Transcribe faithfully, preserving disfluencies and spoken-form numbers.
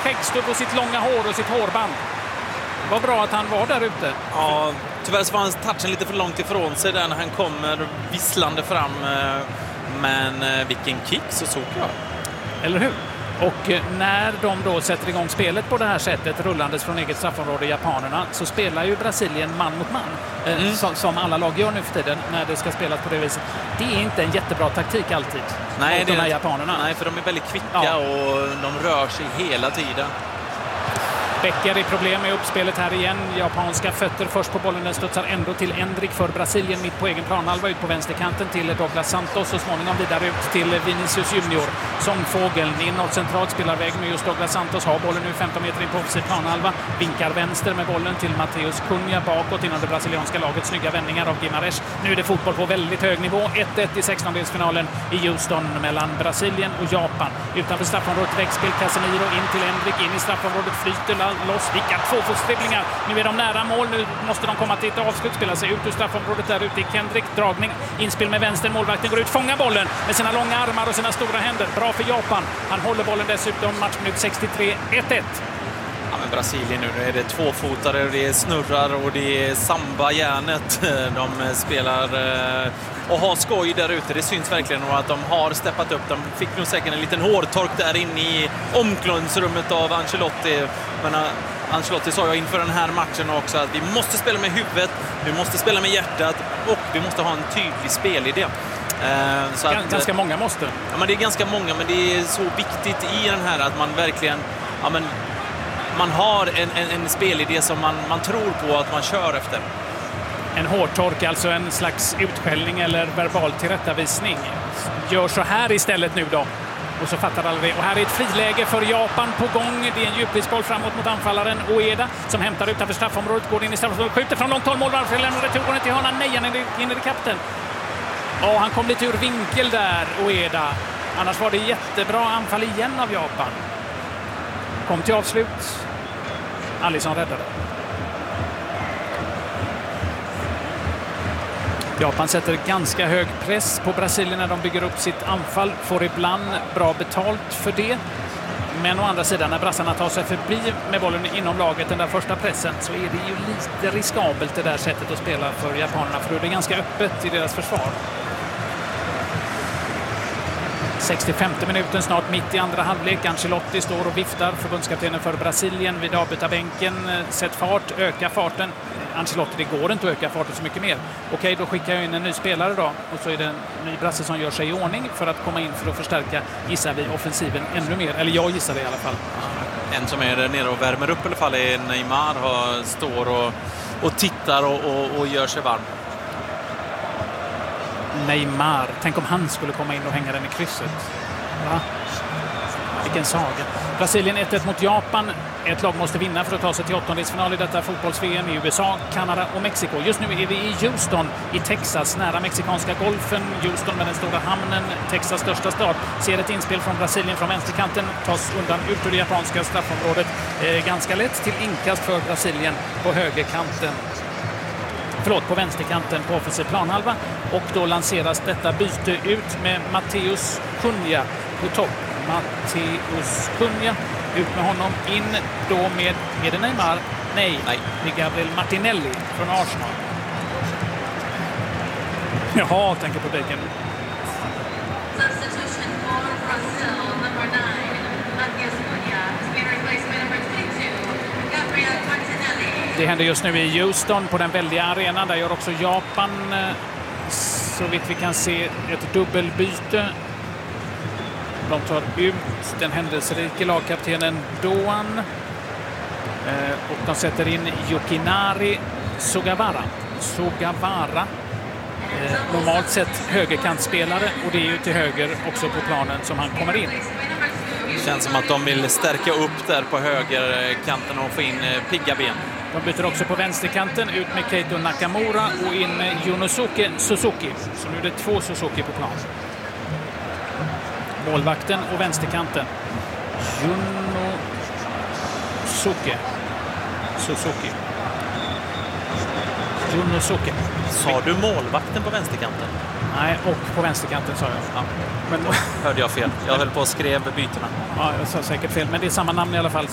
skäggstubb och sitt långa hår och sitt hårband. Vad bra att han var där ute. Ja, tyvärr så var hans touchen lite för långt ifrån sig där när han kommer visslande fram. Men vilken kick så såg jag. Eller hur? Och när de då sätter igång spelet på det här sättet, rullandes från eget straffområde, japanerna, så spelar ju Brasilien man mot man. Mm. Som, som alla lag gör nu för tiden när det ska spelas på det viset. Det är inte en jättebra taktik alltid. Nej, mot det de här är japanerna. Nej, för de är väldigt kvicka, ja. Och de rör sig hela tiden. Becker i problem med uppspelet här igen. Japanska fötter först på bollen. Den studsar ändå till Endrick för Brasilien mitt på egen planhalva, ut på vänsterkanten till Douglas Santos och småningom vidare ut till Vinicius Junior. Sångfågeln inåt centralt spelar väg med just Douglas Santos. Har bollen nu femton meter in på offensiv planhalva. Vinkar vänster med bollen till Matheus Cunha bakåt inom det brasilianska laget. Snygga vändningar av Guimarães. Nu är det fotboll på väldigt hög nivå. ett ett i sextondelsfinalen i Houston mellan Brasilien och Japan. Utanför straffområdet väggspel Casemiro in till Endrick. In i straffområdet flyter loss. Vilka tvåfotsdribblingar. Nu är de nära mål. Nu måste de komma till ett avslut. Spela sig ut ur straffområdet där ute i Kendrick. Dragning. Inspel med vänster. Målvakten går ut. Fångar bollen med sina långa armar och sina stora händer. Bra för Japan. Han håller bollen dessutom. Matchminut sextiotre ett ett. Ja, men Brasilien nu, nu är det tvåfotare och det är snurrar och det är samba-järnet. De spelar och har skoj där ute. Det syns verkligen att de har steppat upp. De fick nog säkert en liten hårtork där inne i omklädningsrummet av Ancelotti. Men Ancelotti sa jag inför den här matchen också att vi måste spela med huvudet, vi måste spela med hjärtat och vi måste ha en tydlig spelidé. Så att, ganska många måste. Ja, men det är ganska många, men det är så viktigt i den här att man verkligen... Ja, men, man har en, en, en spelidé som man, man tror på att man kör efter. En hårtork, alltså en slags utskällning eller verbal tillrättavisning. Gör så här istället nu då. Och så fattar alla det. Och här är ett friläge för Japan på gång. Det är en djupledsboll framåt mot anfallaren Ueda som hämtar utanför straffområdet. Går in i straffområdet, skjuter från långt håll. Målvakt lämnar returen till hörnan. Nej, han hinner i kapten. Ja, han kom lite ur vinkel där, Ueda. Annars var det jättebra anfall igen av Japan. Kom till avslut. Alisson räddade. Japan sätter ganska hög press på Brasilien när de bygger upp sitt anfall. Får ibland bra betalt för det. Men å andra sidan, när brassarna tar sig förbi med bollen inom laget, den där första pressen, så är det ju lite riskabelt det där sättet att spela för japanerna. För det är ganska öppet i deras försvar. sextiofemte minuten snart mitt i andra halvlek. Ancelotti står och viftar, förbundskaptenen för Brasilien vid avbytarbänken. Sätt fart, öka farten. Ancelotti, det går inte att öka farten så mycket mer. Okej, då skickar jag in en ny spelare då. Och så är det en ny brasse som gör sig i ordning för att komma in för att förstärka, gissar vi, offensiven ännu mer. Eller jag gissar det i alla fall. En som är där nere och värmer upp i alla fall är Neymar. Och står och, och tittar och, och, och gör sig varm. Neymar. Tänk om han skulle komma in och hänga den i krysset. Va? Vilken saga. Brasilien ett ett mot Japan. Ett lag måste vinna för att ta sig till åttondelsfinal i detta fotbolls-V M i U S A, Kanada och Mexiko. Just nu är vi i Houston i Texas, nära mexikanska golfen. Houston med den stora hamnen, Texas största stad. Ser ett inspel från Brasilien från vänsterkanten. Tas undan ut ur det japanska straffområdet. Eh, ganska lätt till inkast för Brasilien på högerkanten. Förlåt, på vänsterkanten på offensiv planhalva. Och då lanseras detta byte ut med Matheus Cunha på topp. Matheus Cunha, ut med honom, in då med, är det Neymar? Nej, Nej. Det är Gabriel Martinelli från Arsenal. Jaha, tänker publiken. Substitution for Brazil, number nine, Matheus Cunha, in replacement number twenty-two, Gabriel Martinelli. Det händer just nu i Houston på den väldiga arenan. Där gör också Japan, så vitt vi kan se, ett dubbelbyte. De tar ut den händelserike lagkaptenen Doan. Och de sätter in Yukinari Sugawara. Sugawara. Normalt sett högerkantspelare, och det är ju till höger också på planen som han kommer in. Det känns som att de vill stärka upp där på högerkanten och få in pigga ben. De byter också på vänsterkanten, ut med Keito Nakamura och in med Yunosuke Suzuki. Så nu är det två Suzuki på plan. Målvakten och vänsterkanten. Yunosuke Suzuki. Yunosuke. Sa du målvakten på vänsterkanten? Nej, och på vänsterkanten sa jag. Ja. Men då hörde jag fel. Jag höll på och skrev bytena. Ja, jag sa säkert fel, men det är samma namn i alla fall.